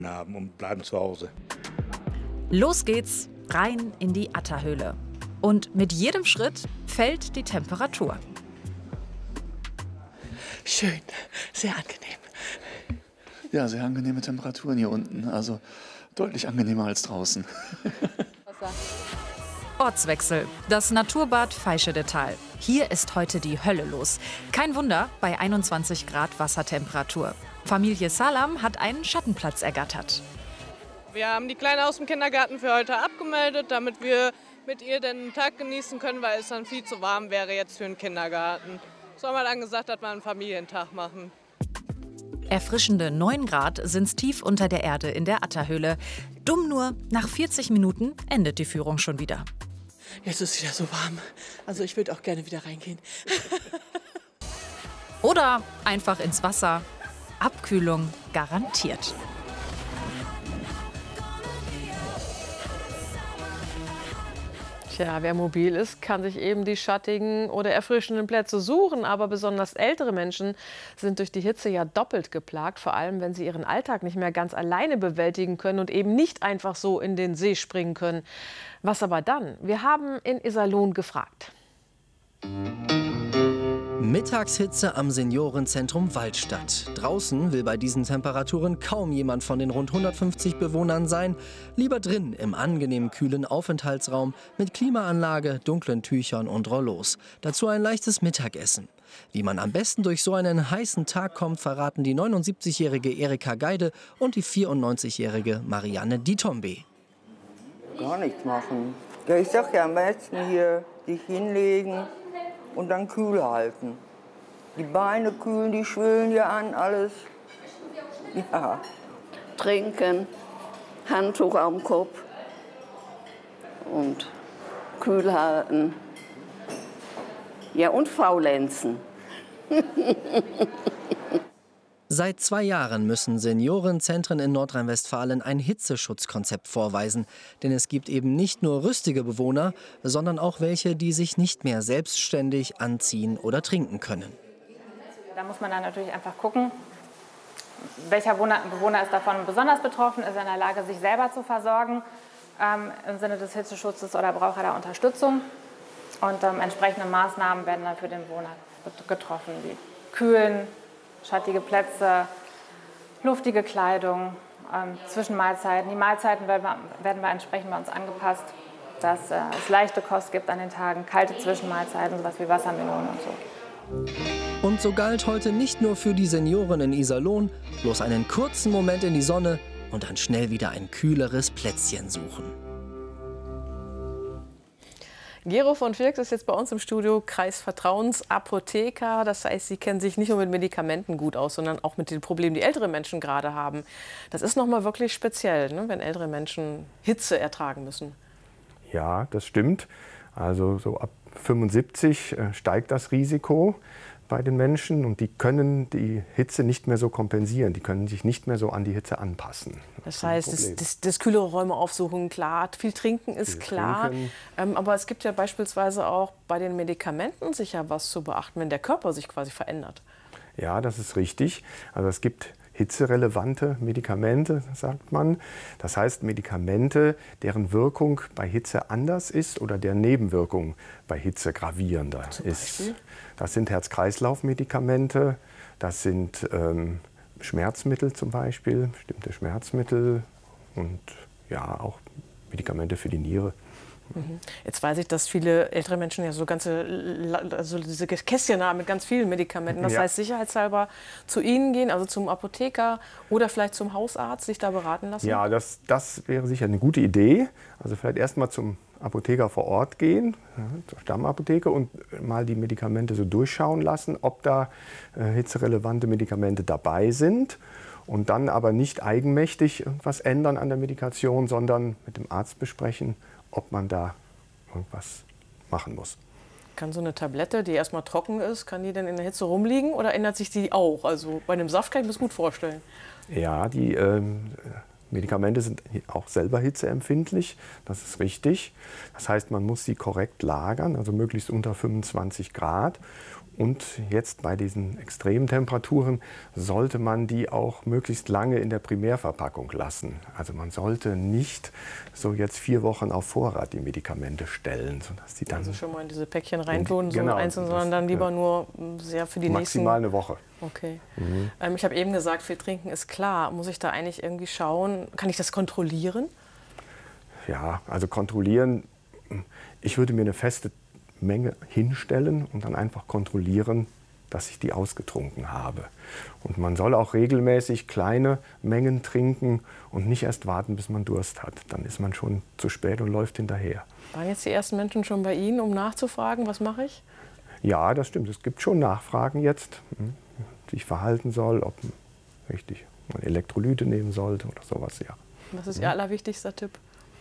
haben und bleiben zu Hause. Los geht's rein in die Atterhöhle. Und mit jedem Schritt fällt die Temperatur. Schön, sehr angenehm. Ja, sehr angenehme Temperaturen hier unten. Also deutlich angenehmer als draußen. Ortswechsel. Das Naturbad Veischedetal. Hier ist heute die Hölle los. Kein Wunder bei 21 Grad Wassertemperatur. Familie Salam hat einen Schattenplatz ergattert. Wir haben die Kleine aus dem Kindergarten für heute abgemeldet, damit wir mit ihr den Tag genießen können, weil es dann viel zu warm wäre jetzt für den Kindergarten. So haben wir dann gesagt, dass wir einen Familientag machen. Erfrischende 9 Grad sind's tief unter der Erde in der Atterhöhle. Dumm nur, nach 40 Minuten endet die Führung schon wieder. Jetzt ist es wieder so warm. Also ich würde auch gerne wieder reingehen. Oder einfach ins Wasser. Abkühlung garantiert. Tja, wer mobil ist, kann sich eben die schattigen oder erfrischenden Plätze suchen. Aber besonders ältere Menschen sind durch die Hitze ja doppelt geplagt. Vor allem, wenn sie ihren Alltag nicht mehr ganz alleine bewältigen können und eben nicht einfach so in den See springen können. Was aber dann? Wir haben in Iserlohn gefragt. Mittagshitze am Seniorenzentrum Waldstadt. Draußen will bei diesen Temperaturen kaum jemand von den rund 150 Bewohnern sein. Lieber drin im angenehm kühlen Aufenthaltsraum mit Klimaanlage, dunklen Tüchern und Rollos. Dazu ein leichtes Mittagessen. Wie man am besten durch so einen heißen Tag kommt, verraten die 79-jährige Erika Geide und die 94-jährige Marianne Ditombe. Gar nichts machen. Ja, ich sag ja am besten hier sich hinlegen und dann kühl halten. Die Beine kühlen, die schwillen ja an, alles. Ja. Trinken, Handtuch am Kopf und kühl halten. Ja, und faulenzen. Seit 2 Jahren müssen Seniorenzentren in Nordrhein-Westfalen ein Hitzeschutzkonzept vorweisen. Denn es gibt eben nicht nur rüstige Bewohner, sondern auch welche, die sich nicht mehr selbstständig anziehen oder trinken können. Da muss man dann natürlich einfach gucken, welcher Bewohner ist davon besonders betroffen, ist er in der Lage, sich selber zu versorgen im Sinne des Hitzeschutzes oder braucht er da Unterstützung. Und entsprechende Maßnahmen werden dann für den Bewohner getroffen, wie Kühlen, schattige Plätze, luftige Kleidung, Zwischenmahlzeiten. Die Mahlzeiten werden entsprechend bei uns angepasst, dass es leichte Kost gibt an den Tagen, kalte Zwischenmahlzeiten, sowas wie Wassermelonen und so. Und so galt heute nicht nur für die Senioren in Iserlohn, bloß einen kurzen Moment in die Sonne und dann schnell wieder ein kühleres Plätzchen suchen. Gero von Firks ist jetzt bei uns im Studio, Kreisvertrauensapotheker. Das heißt, Sie kennen sich nicht nur mit Medikamenten gut aus, sondern auch mit den Problemen, die ältere Menschen gerade haben. Das ist noch mal wirklich speziell, ne, wenn ältere Menschen Hitze ertragen müssen. Ja, das stimmt. Also so ab 75 steigt das Risiko bei den Menschen und die können die Hitze nicht mehr so kompensieren. Die können sich nicht mehr so an die Hitze anpassen. Das heißt, das kühlere Räume aufsuchen, klar, viel trinken ist klar. Aber es gibt ja beispielsweise auch bei den Medikamenten sicher was zu beachten, wenn der Körper sich quasi verändert. Ja, das ist richtig. Also es gibt hitzerelevante Medikamente, sagt man. Das heißt Medikamente, deren Wirkung bei Hitze anders ist oder deren Nebenwirkung bei Hitze gravierender ist. Das sind Herz-Kreislauf-Medikamente, das sind Schmerzmittel zum Beispiel, bestimmte Schmerzmittel und ja auch Medikamente für die Niere. Jetzt weiß ich, dass viele ältere Menschen ja so diese Kästchen haben mit ganz vielen Medikamenten. Das heißt, sicherheitshalber zu Ihnen gehen, also zum Apotheker oder vielleicht zum Hausarzt, sich da beraten lassen? Ja, das wäre sicher eine gute Idee. Also vielleicht erst mal zum Apotheker vor Ort gehen, zur Stammapotheke und mal die Medikamente so durchschauen lassen, ob da hitzerelevante Medikamente dabei sind. Und dann aber nicht eigenmächtig irgendwas ändern an der Medikation, sondern mit dem Arzt besprechen, ob man da irgendwas machen muss. Kann so eine Tablette, die erstmal trocken ist, kann die dann in der Hitze rumliegen oder ändert sich die auch? Also bei einem Saft kann ich mir das gut vorstellen. Ja, die Medikamente sind auch selber hitzeempfindlich, das ist richtig. Das heißt, man muss sie korrekt lagern, also möglichst unter 25 Grad. Und jetzt bei diesen extremen Temperaturen sollte man die auch möglichst lange in der Primärverpackung lassen. Also man sollte nicht so jetzt 4 Wochen auf Vorrat die Medikamente stellen, sodass die dann also schon mal in diese Päckchen reintun, so genau, einzeln, sondern dann lieber nur sehr für die maximal eine Woche. Okay. Ich habe eben gesagt, viel trinken ist klar. Muss ich da eigentlich irgendwie schauen? Kann ich das kontrollieren? Ja, also kontrollieren. Ich würde mir eine feste Menge hinstellen und dann einfach kontrollieren, dass ich die ausgetrunken habe. Und man soll auch regelmäßig kleine Mengen trinken und nicht erst warten, bis man Durst hat. Dann ist man schon zu spät und läuft hinterher. Waren jetzt die ersten Menschen schon bei Ihnen, um nachzufragen, was mache ich? Ja, das stimmt. Es gibt schon Nachfragen jetzt, wie ich verhalten soll, ob man Elektrolyte nehmen sollte oder sowas. Ja. Was ist Ihr allerwichtigster Tipp?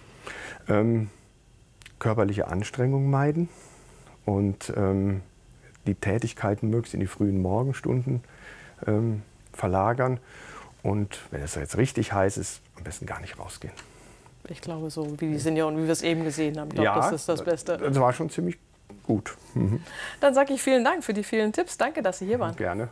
Körperliche Anstrengung meiden. Und die Tätigkeiten möglichst in die frühen Morgenstunden verlagern. Und wenn es jetzt richtig heiß ist, am besten gar nicht rausgehen. Ich glaube, so wie die Senioren, wie wir es eben gesehen haben. Ich glaube, das ist das Beste. Das war schon ziemlich gut. Dann sage ich vielen Dank für die vielen Tipps. Danke, dass Sie hier waren. Gerne.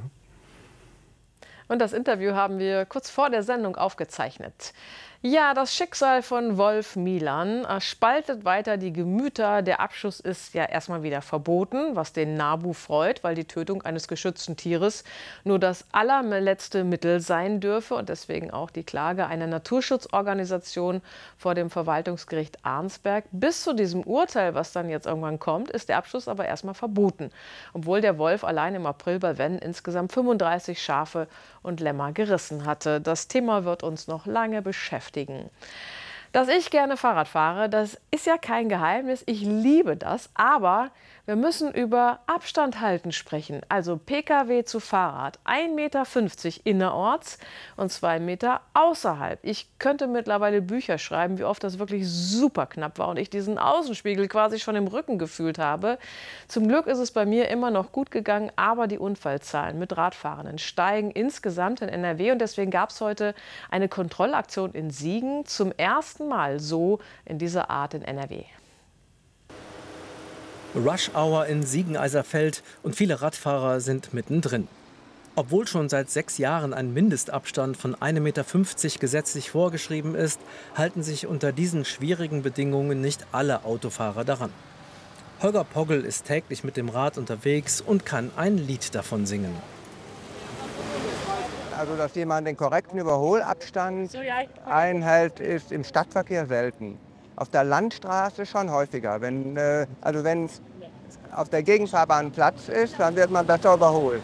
Und das Interview haben wir kurz vor der Sendung aufgezeichnet. Ja, das Schicksal von Wolf Milan spaltet weiter die Gemüter. Der Abschuss ist ja erstmal wieder verboten, was den NABU freut, weil die Tötung eines geschützten Tieres nur das allerletzte Mittel sein dürfe und deswegen auch die Klage einer Naturschutzorganisation vor dem Verwaltungsgericht Arnsberg. Bis zu diesem Urteil, was dann jetzt irgendwann kommt, ist der Abschuss aber erstmal verboten, obwohl der Wolf allein im April bei Venn insgesamt 35 Schafe und Lämmer gerissen hatte. Das Thema wird uns noch lange beschäftigen. Dass ich gerne Fahrrad fahre, das ist ja kein Geheimnis. Ich liebe das, aber wir müssen über Abstand halten sprechen. Also Pkw zu Fahrrad, 1,50 Meter innerorts und 2 Meter außerhalb. Ich könnte mittlerweile Bücher schreiben, wie oft das wirklich super knapp war und ich diesen Außenspiegel quasi schon im Rücken gefühlt habe. Zum Glück ist es bei mir immer noch gut gegangen, aber die Unfallzahlen mit Radfahrenden steigen insgesamt in NRW und deswegen gab es heute eine Kontrollaktion in Siegen, zum ersten Mal so in dieser Art in NRW. Rush Hour in Siegen-Eiserfeld und viele Radfahrer sind mittendrin. Obwohl schon seit 6 Jahren ein Mindestabstand von 1,50 Meter gesetzlich vorgeschrieben ist, halten sich unter diesen schwierigen Bedingungen nicht alle Autofahrer daran. Holger Poggel ist täglich mit dem Rad unterwegs und kann ein Lied davon singen. Also, dass jemand den korrekten Überholabstand einhält, ist im Stadtverkehr selten. Auf der Landstraße schon häufiger. Wenn es auf der Gegenfahrbahn Platz ist, dann wird man besser überholt.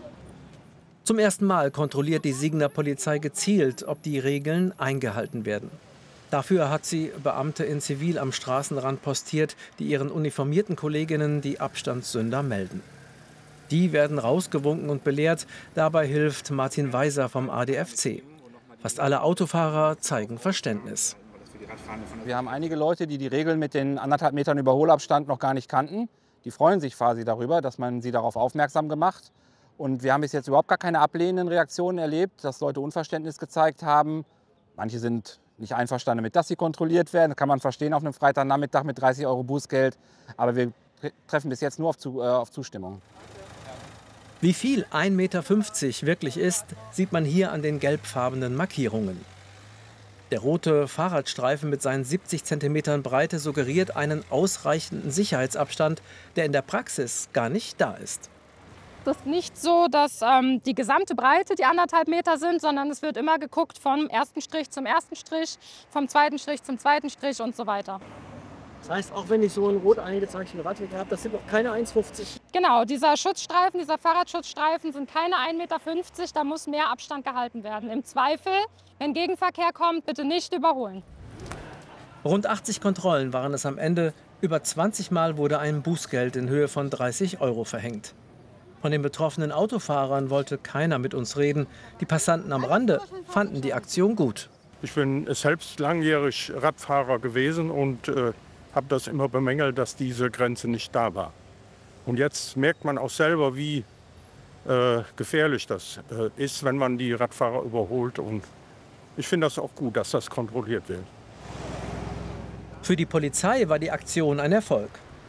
Zum ersten Mal kontrolliert die Siegener Polizei gezielt, ob die Regeln eingehalten werden. Dafür hat sie Beamte in Zivil am Straßenrand postiert, die ihren uniformierten Kolleginnen die Abstandssünder melden. Die werden rausgewunken und belehrt. Dabei hilft Martin Weiser vom ADFC. Fast alle Autofahrer zeigen Verständnis. Wir haben einige Leute, die die Regeln mit den 1,5 Metern Überholabstand noch gar nicht kannten. Die freuen sich quasi darüber, dass man sie darauf aufmerksam gemacht. Und wir haben bis jetzt überhaupt gar keine ablehnenden Reaktionen erlebt, dass Leute Unverständnis gezeigt haben. Manche sind nicht einverstanden damit, dass sie kontrolliert werden. Das kann man verstehen auf einem Freitagnachmittag mit 30 € Bußgeld. Aber wir treffen bis jetzt nur auf Zustimmung. Wie viel 1,50 Meter wirklich ist, sieht man hier an den gelbfarbenen Markierungen. Der rote Fahrradstreifen mit seinen 70 cm Breite suggeriert einen ausreichenden Sicherheitsabstand, der in der Praxis gar nicht da ist. Es ist nicht so, dass die gesamte Breite die 1,5 Meter sind, sondern es wird immer geguckt vom ersten Strich zum ersten Strich, vom zweiten Strich zum zweiten Strich und so weiter. Das heißt, auch wenn ich so einen rot eingezeichneten Radweg habe, das sind noch keine 1,50. Genau, dieser Schutzstreifen, dieser Fahrradschutzstreifen sind keine 1,50 Meter, da muss mehr Abstand gehalten werden. Im Zweifel, wenn Gegenverkehr kommt, bitte nicht überholen. Rund 80 Kontrollen waren es am Ende. Über 20 Mal wurde ein Bußgeld in Höhe von 30 € verhängt. Von den betroffenen Autofahrern wollte keiner mit uns reden. Die Passanten am Rande fanden die Aktion gut. Ich bin selbst langjährig Radfahrer gewesen und habe das immer bemängelt, dass diese Grenze nicht da war. Und jetzt merkt man auch selber, wie gefährlich das ist, wenn man die Radfahrer überholt. Und ich finde das auch gut, dass das kontrolliert wird. Für die Polizei war die Aktion ein Erfolg.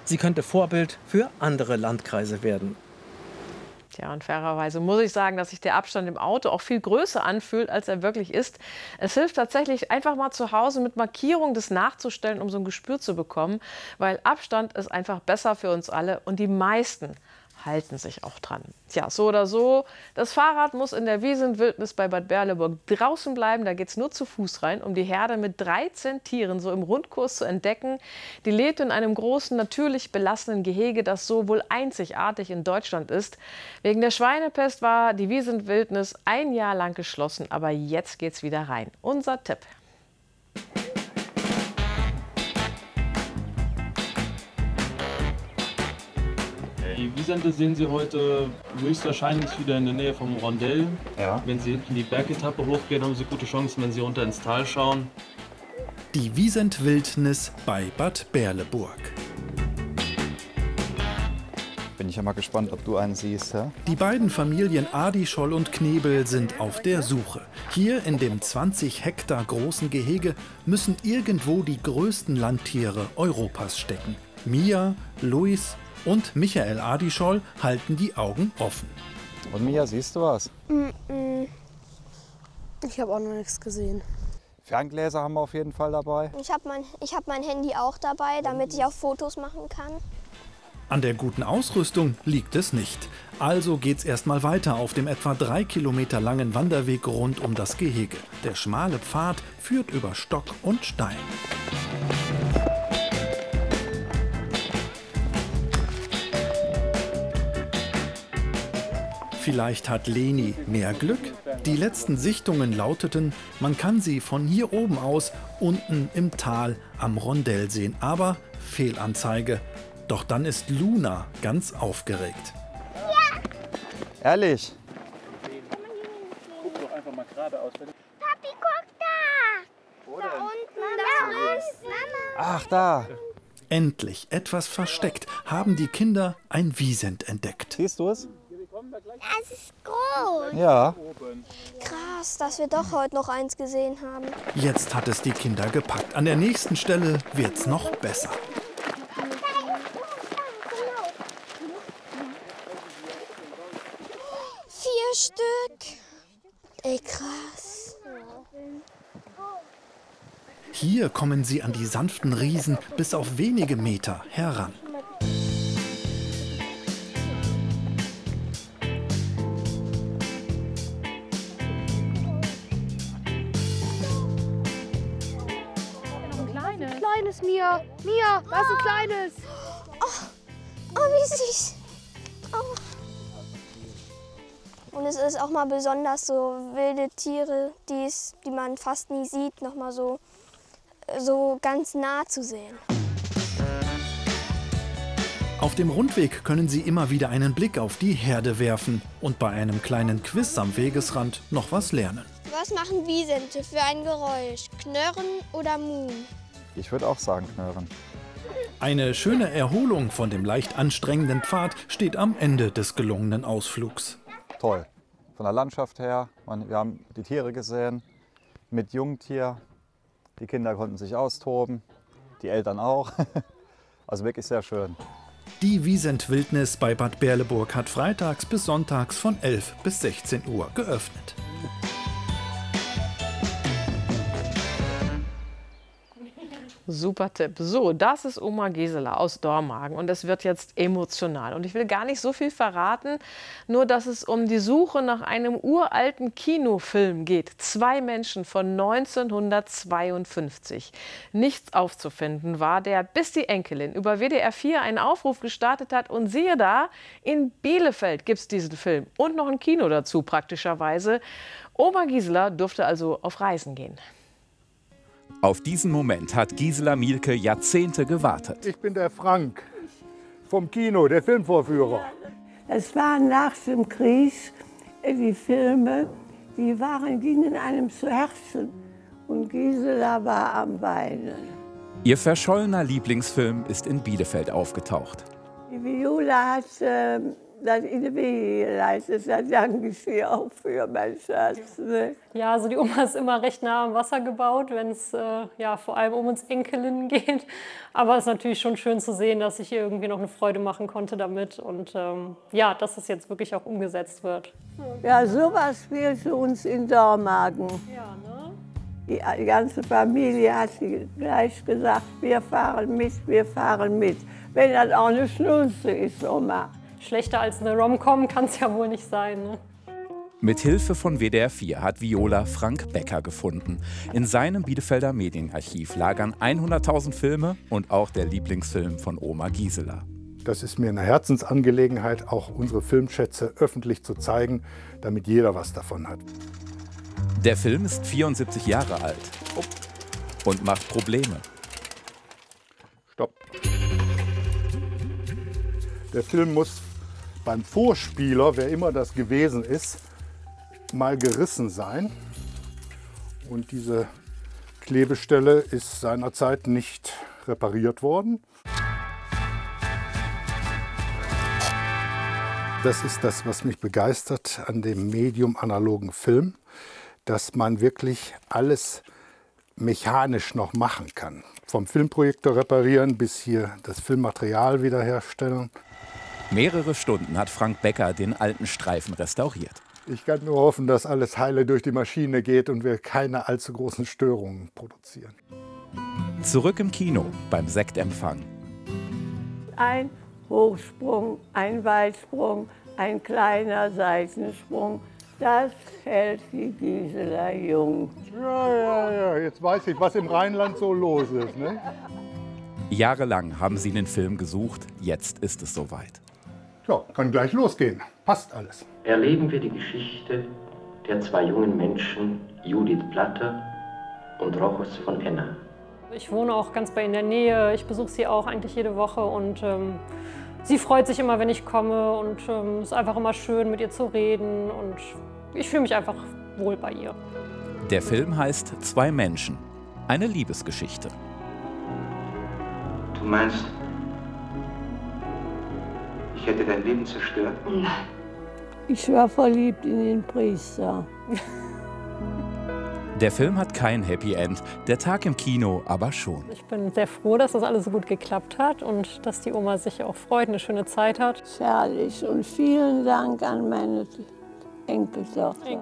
Sie könnte Vorbild für andere Landkreise werden. Tja, und fairerweise muss ich sagen, dass sich der Abstand im Auto auch viel größer anfühlt, als er wirklich ist. Es hilft tatsächlich, einfach mal zu Hause mit Markierung das nachzustellen, um so ein Gespür zu bekommen. Weil Abstand ist einfach besser für uns alle und die meisten halten sich auch dran. Tja, so oder so, das Fahrrad muss in der Wiesent-Wildnis bei Bad Berleburg draußen bleiben. Da geht es nur zu Fuß rein, um die Herde mit 13 Tieren so im Rundkurs zu entdecken. Die lebt in einem großen, natürlich belassenen Gehege, das so wohl einzigartig in Deutschland ist. Wegen der Schweinepest war die Wiesent-Wildnis ein Jahr lang geschlossen, aber jetzt geht's wieder rein. Unser Tipp. Die Wiesente sehen Sie heute höchstwahrscheinlich wieder in der Nähe vom Rondell. Ja. Wenn Sie hinten die Bergetappe hochgehen, haben Sie gute Chancen, wenn Sie runter ins Tal schauen. Die Wiesent-Wildnis bei Bad Berleburg. Bin ich ja mal gespannt, ob du einen siehst. Ja? Die beiden Familien Adischoll und Knebel sind auf der Suche. Hier in dem 20 Hektar großen Gehege müssen irgendwo die größten Landtiere Europas stecken. Mia, Luis und Michael Adischoll halten die Augen offen. Und Mia, siehst du was? Ich habe auch noch nichts gesehen. Ferngläser haben wir auf jeden Fall dabei. Ich hab mein Handy auch dabei, damit ich auch Fotos machen kann. An der guten Ausrüstung liegt es nicht. Also geht's erstmal weiter auf dem etwa 3 Kilometer langen Wanderweg rund um das Gehege. Der schmale Pfad führt über Stock und Stein. Vielleicht hat Leni mehr Glück? Die letzten Sichtungen lauteten, man kann sie von hier oben aus unten im Tal am Rondell sehen. Aber Fehlanzeige. Doch dann ist Luna ganz aufgeregt. Ja. Ehrlich? Guck doch einfach mal geradeaus. Papi, guck da! Da unten, da ist Mama. Ach, da. Endlich, etwas versteckt, haben die Kinder ein Wiesent entdeckt. Siehst du es? Das ist groß. Ja. Krass, dass wir doch heute noch eins gesehen haben. Jetzt hat es die Kinder gepackt. An der nächsten Stelle wird's noch besser. 4 Stück. Ey, krass. Hier kommen sie an die sanften Riesen bis auf wenige Meter heran. Kleines, Mia. Mia, da ist ein kleines. Oh, wie süß. Oh. Und es ist auch mal besonders so wilde Tiere, die man fast nie sieht, noch mal so ganz nah zu sehen. Auf dem Rundweg können Sie immer wieder einen Blick auf die Herde werfen und bei einem kleinen Quiz am Wegesrand noch was lernen. Was machen Wiesente für ein Geräusch? Knurren oder Muhen? Ich würde auch sagen Knurren. Eine schöne Erholung von dem leicht anstrengenden Pfad steht am Ende des gelungenen Ausflugs. Toll. Von der Landschaft her, wir haben die Tiere gesehen, mit Jungtier. Die Kinder konnten sich austoben, die Eltern auch. Also wirklich sehr schön. Die Wiesent-Wildnis bei Bad Berleburg hat freitags bis sonntags von 11 bis 16 Uhr geöffnet. Super Tipp. So, das ist Oma Gisela aus Dormagen und es wird jetzt emotional. Und ich will gar nicht so viel verraten, nur dass es um die Suche nach einem uralten Kinofilm geht. 2 Menschen von 1952. Nichts aufzufinden war der, bis die Enkelin über WDR 4 einen Aufruf gestartet hat. Und siehe da, in Bielefeld gibt es diesen Film und noch ein Kino dazu praktischerweise. Oma Gisela durfte also auf Reisen gehen. Auf diesen Moment hat Gisela Mielke Jahrzehnte gewartet. Ich bin der Frank vom Kino, der Filmvorführer. Es waren nach dem Krieg die Filme, gingen einem zu Herzen und Gisela war am Weinen. Ihr verschollener Lieblingsfilm ist in Bielefeld aufgetaucht. Die Viola hat dass Ihnen weh leistet, das danke ich dir auch für, mein Schatz. Ne? Ja, also die Oma ist immer recht nah am Wasser gebaut, wenn es ja, vor allem um uns Enkelinnen geht. Aber es ist natürlich schon schön zu sehen, dass ich ihr irgendwie noch eine Freude machen konnte damit und ja, dass es jetzt wirklich auch umgesetzt wird. Ja, sowas fehlte uns in Dormagen. Ja, ne? Die ganze Familie hat gleich gesagt, wir fahren mit, wir fahren mit. Wenn das auch eine Schnulze ist, Oma. Schlechter als eine Rom-Com kann es ja wohl nicht sein. Ne? Mit Hilfe von WDR 4 hat Viola Frank Becker gefunden. In seinem Bielefelder Medienarchiv lagern 100.000 Filme und auch der Lieblingsfilm von Oma Gisela. Das ist mir eine Herzensangelegenheit, auch unsere Filmschätze öffentlich zu zeigen, damit jeder was davon hat. Der Film ist 74 Jahre alt und macht Probleme. Stopp. Der Film muss beim Vorspieler, wer immer das gewesen ist, mal gerissen sein. Und diese Klebestelle ist seinerzeit nicht repariert worden. Das ist das, was mich begeistert an dem Medium analogen Film, dass man wirklich alles mechanisch noch machen kann. Vom Filmprojektor reparieren bis hier das Filmmaterial wiederherstellen. Mehrere Stunden hat Frank Becker den alten Streifen restauriert. Ich kann nur hoffen, dass alles heile durch die Maschine geht und wir keine allzu großen Störungen produzieren. Zurück im Kino beim Sektempfang. Ein Hochsprung, ein Weitsprung, ein kleiner Seitensprung. Das hält die Gisela jung. Ja, jetzt weiß ich, was im Rheinland so los ist. Ne? Jahrelang haben sie den Film gesucht, jetzt ist es soweit. Ja, kann gleich losgehen. Passt alles. Erleben wir die Geschichte der zwei jungen Menschen, Judith Platte und Rochus von Enna. Ich wohne auch ganz bei in der Nähe, ich besuche sie auch eigentlich jede Woche und sie freut sich immer, wenn ich komme und es ist einfach immer schön, mit ihr zu reden und ich fühle mich einfach wohl bei ihr. Der Film heißt Zwei Menschen, eine Liebesgeschichte. Du meinst, ich hätte dein Leben zerstört? Nein. Ich war verliebt in den Priester. Der Film hat kein Happy End, der Tag im Kino aber schon. Ich bin sehr froh, dass das alles so gut geklappt hat und dass die Oma sich auch freut, eine schöne Zeit hat. Herrlich und vielen Dank an meine Enkeltochter.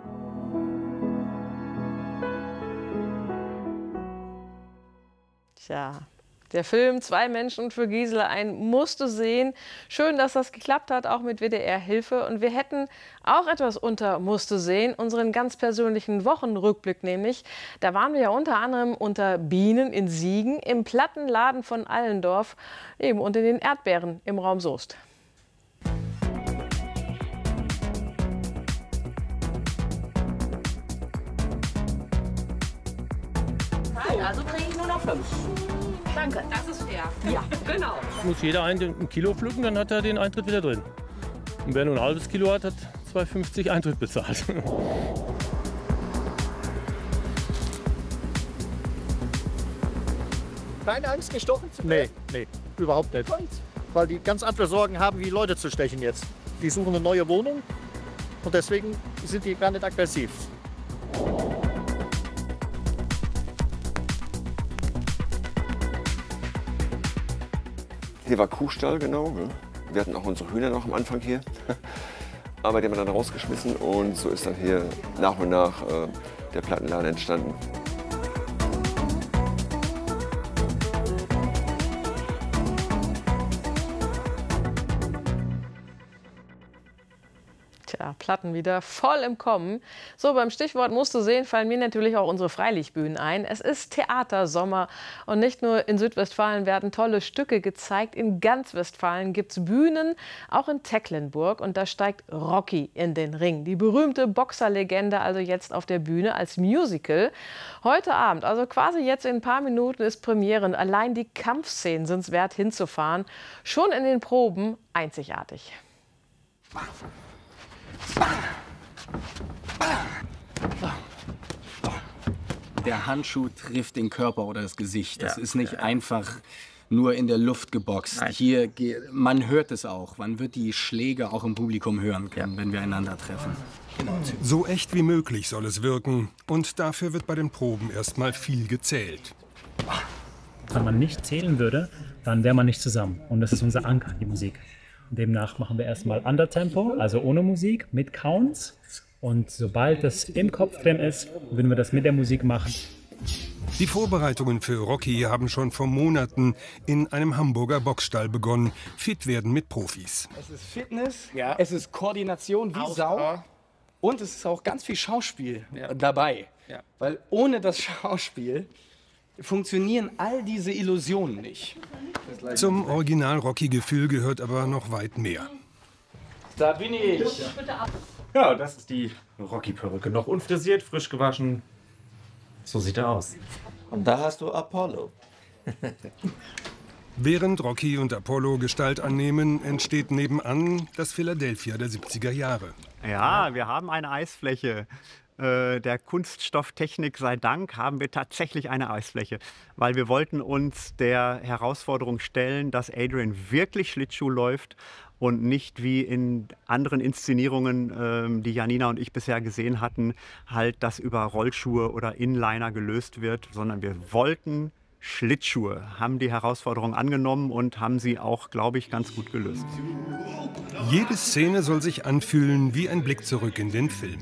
Tja, der Film Zwei Menschen für Gisela, ein musst du sehen. Schön, dass das geklappt hat, auch mit WDR-Hilfe. Und wir hätten auch etwas unter musst du sehen, unseren ganz persönlichen Wochenrückblick nämlich. Da waren wir ja unter anderem unter Bienen in Siegen, im Plattenladen von Allendorf, eben unter den Erdbeeren im Raum Soest. Also kriege ich nur noch 5. Danke, das ist fair. Ja, genau. Muss jeder ein Kilo pflücken, dann hat er den Eintritt wieder drin. Und wer nur ein halbes Kilo hat, hat 2,50 Eintritt bezahlt. Keine Angst, gestochen zu werden? Nee, überhaupt nicht. Weil die ganz andere Sorgen haben, wie Leute zu stechen jetzt. Die suchen eine neue Wohnung und deswegen sind die gar nicht aggressiv. Hier war Kuhstall, genau. Wir hatten auch unsere Hühner noch am Anfang hier. Aber die haben wir dann rausgeschmissen und so ist dann hier nach und nach der Plattenladen entstanden. Tja, Platten wieder voll im Kommen. So, beim Stichwort musst du sehen, fallen mir natürlich auch unsere Freilichtbühnen ein. Es ist Theatersommer und nicht nur in Südwestfalen werden tolle Stücke gezeigt. In ganz Westfalen gibt es Bühnen, auch in Tecklenburg. Und da steigt Rocky in den Ring. Die berühmte Boxerlegende also jetzt auf der Bühne als Musical. Heute Abend, also quasi jetzt in ein paar Minuten, ist Premiere. Und allein die Kampfszenen sind es wert hinzufahren. Schon in den Proben einzigartig. Der Handschuh trifft den Körper oder das Gesicht. Das ist nicht einfach nur in der Luft geboxt. Nein. Hier, man hört es auch. Man wird die Schläge auch im Publikum hören können, wenn wir einander treffen. Genau. So echt wie möglich soll es wirken. Und dafür wird bei den Proben erstmal viel gezählt. Wenn man nicht zählen würde, dann wäre man nicht zusammen. Und das ist unser Anker, die Musik. Demnach machen wir erstmal Undertempo, also ohne Musik, mit Counts. Und sobald das im Kopf drin ist, würden wir das mit der Musik machen. Die Vorbereitungen für Rocky haben schon vor Monaten in einem Hamburger Boxstall begonnen. Fit werden mit Profis. Es ist Fitness, es ist Koordination wie Sau und es ist auch ganz viel Schauspiel dabei. Ja. Weil ohne das Schauspiel funktionieren all diese Illusionen nicht. Zum Original-Rocky-Gefühl gehört aber noch weit mehr. Da bin ich. Ja, das ist die Rocky-Perücke. Noch unfrisiert, frisch gewaschen. So sieht er aus. Und da hast du Apollo. Während Rocky und Apollo Gestalt annehmen, entsteht nebenan das Philadelphia der 70er Jahre. Ja, wir haben eine Eisfläche. Der Kunststofftechnik sei Dank haben wir tatsächlich eine Eisfläche, weil wir wollten uns der Herausforderung stellen, dass Adrian wirklich Schlittschuh läuft und nicht wie in anderen Inszenierungen, die Janina und ich bisher gesehen hatten, halt das über Rollschuhe oder Inliner gelöst wird, sondern wir wollten Schlittschuhe, haben die Herausforderung angenommen und haben sie auch, glaube ich, ganz gut gelöst. Jede Szene soll sich anfühlen wie ein Blick zurück in den Film.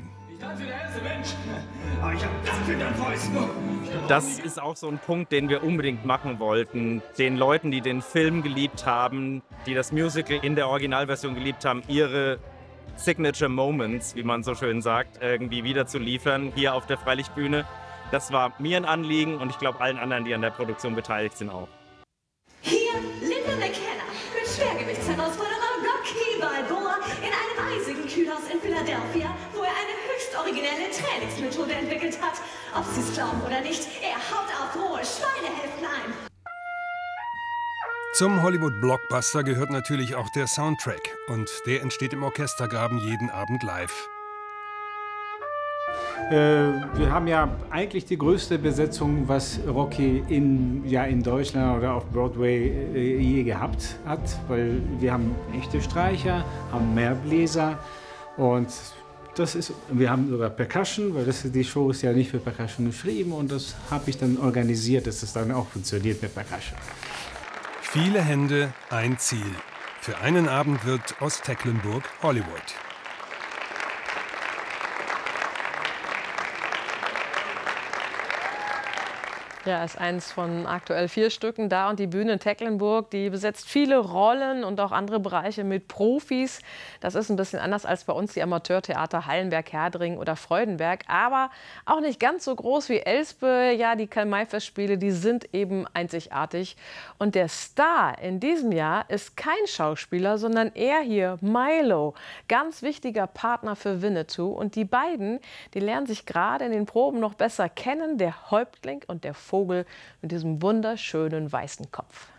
Das ist auch so ein Punkt, den wir unbedingt machen wollten. Den Leuten, die den Film geliebt haben, die das Musical in der Originalversion geliebt haben, ihre Signature Moments, wie man so schön sagt, irgendwie wieder zu liefern, hier auf der Freilichtbühne. Das war mir ein Anliegen und ich glaube allen anderen, die an der Produktion beteiligt sind, auch. Hier Linda McKenna mit Schwergewichtsherausforderer Rocky Balboa in einem eisigen Kühlhaus in Philadelphia, wo er eine höchst originelle Trainingsmethode entwickelt hat. Ob Sie es glauben oder nicht, er haut auf rohe Schweinehälften ein. Zum Hollywood-Blockbuster gehört natürlich auch der Soundtrack. Und der entsteht im Orchestergraben jeden Abend live. Wir haben ja eigentlich die größte Besetzung, was Rocky in Deutschland oder auf Broadway je gehabt hat, weil wir haben echte Streicher, haben mehr Bläser und wir haben sogar Percussion, weil die Show ist ja nicht für Percussion geschrieben und das habe ich dann organisiert, dass es dann auch funktioniert mit Percussion. Viele Hände, ein Ziel. Für einen Abend wird aus Tecklenburg Hollywood. Ja, ist eins von aktuell 4 Stücken da und die Bühne in Tecklenburg, die besetzt viele Rollen und auch andere Bereiche mit Profis. Das ist ein bisschen anders als bei uns die Amateurtheater Hallenberg, Herdring oder Freudenberg, aber auch nicht ganz so groß wie Elspe. Ja, die Karl-May-Festspiele, die sind eben einzigartig. Und der Star in diesem Jahr ist kein Schauspieler, sondern er hier, Milo. Ganz wichtiger Partner für Winnetou. Und die beiden, die lernen sich gerade in den Proben noch besser kennen, der Häuptling und der Vogel mit diesem wunderschönen weißen Kopf.